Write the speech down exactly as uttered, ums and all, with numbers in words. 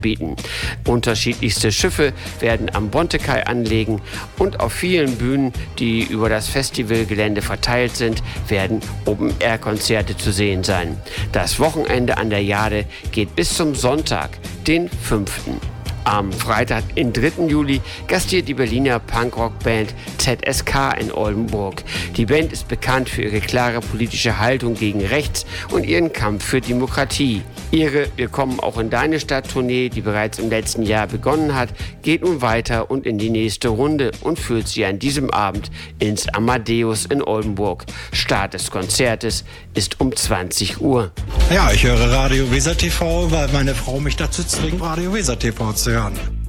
bieten. Unterschiedlichste Schiffe werden am Bontekai anlegen und auf vielen Bühnen, die über das Festivalgelände verteilt sind, werden Open-Air-Konzerte zu sehen sein. Das Wochenende an der Jade geht bis zum Sonntag, den fünften Am Freitag, den dritten Juli, gastiert die Berliner Punkrock-Band Z S K in Oldenburg. Die Band ist bekannt für ihre klare politische Haltung gegen rechts und ihren Kampf für Demokratie. Ihre Wir kommen auch in deine Stadt-Tournee, die bereits im letzten Jahr begonnen hat, geht nun weiter und in die nächste Runde und führt sie an diesem Abend ins Amadeus in Oldenburg. Start des Konzertes ist um zwanzig Uhr. Ja, ich höre Radio Weser T V, weil meine Frau mich dazu zwingt, Radio Weser T V zu hören.